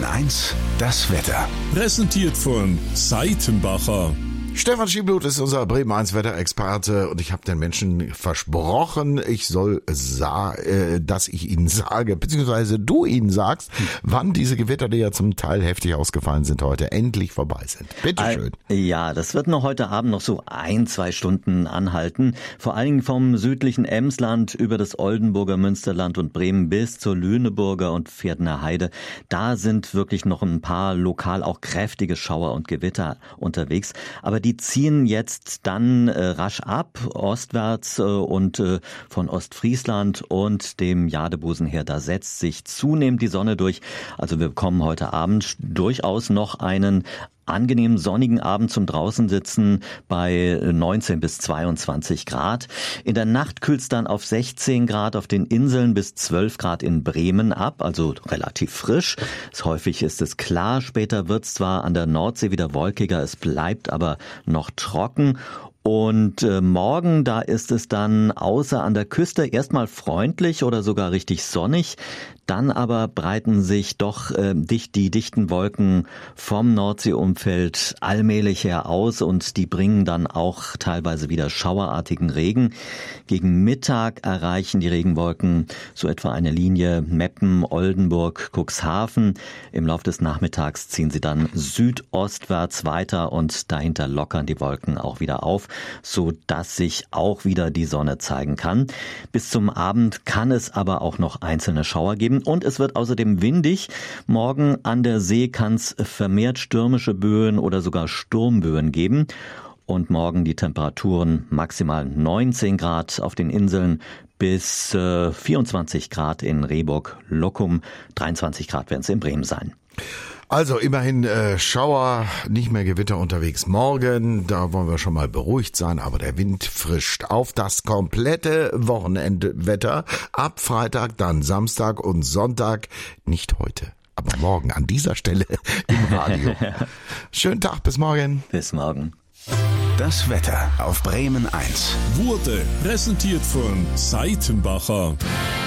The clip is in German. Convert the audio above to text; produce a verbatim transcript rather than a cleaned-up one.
Bremen eins, das Wetter. Präsentiert von Seitenbacher. Stefan Schieblut ist unser Bremen eins Wetterexperte und ich habe den Menschen versprochen, ich soll sa- äh, dass ich ihnen sage, beziehungsweise du ihnen sagst, wann diese Gewitter, die ja zum Teil heftig ausgefallen sind heute, endlich vorbei sind. Bitte schön. Ja, das wird noch heute Abend noch so ein, zwei Stunden anhalten. Vor allen Dingen vom südlichen Emsland über das Oldenburger Münsterland und Bremen bis zur Lüneburger und Pferdner Heide. Da sind wirklich noch ein paar lokal auch kräftige Schauer und Gewitter unterwegs. Aber die ziehen jetzt dann äh, rasch ab, ostwärts äh, und äh, von Ostfriesland und dem Jadebusen her. Da setzt sich zunehmend die Sonne durch. Also wir bekommen heute Abend durchaus noch einen angenehmen sonnigen Abend zum Draußensitzen bei neunzehn bis zweiundzwanzig Grad. In der Nacht kühlt es dann auf sechzehn Grad auf den Inseln bis zwölf Grad in Bremen ab, also relativ frisch. Häufig ist es klar, später wird es zwar an der Nordsee wieder wolkiger, es bleibt aber noch trocken. Und äh, morgen, da ist es dann außer an der Küste erstmal freundlich oder sogar richtig sonnig. Dann aber breiten sich doch äh, dicht die dichten Wolken vom Nordseeumfeld allmählich her aus und die bringen dann auch teilweise wieder schauerartigen Regen. Gegen Mittag erreichen die Regenwolken so etwa eine Linie Meppen, Oldenburg, Cuxhaven. Im Laufe des Nachmittags ziehen sie dann südostwärts weiter und dahinter lockern die Wolken auch wieder auf, so dass sich auch wieder die Sonne zeigen kann. Bis zum Abend kann es aber auch noch einzelne Schauer geben. Und es wird außerdem windig. Morgen an der See kann es vermehrt stürmische Böen oder sogar Sturmböen geben. Und morgen die Temperaturen maximal neunzehn Grad auf den Inseln bis äh, vierundzwanzig Grad in Rehburg, Lockum, dreiundzwanzig Grad werden es in Bremen sein. Also immerhin äh, Schauer, nicht mehr Gewitter unterwegs morgen, da wollen wir schon mal beruhigt sein, aber der Wind frischt auf das komplette Wochenendwetter ab Freitag, dann Samstag und Sonntag, nicht heute, aber morgen an dieser Stelle im Radio. Schönen Tag, bis morgen. Bis morgen. Das Wetter auf Bremen eins Wurde präsentiert von Seitenbacher.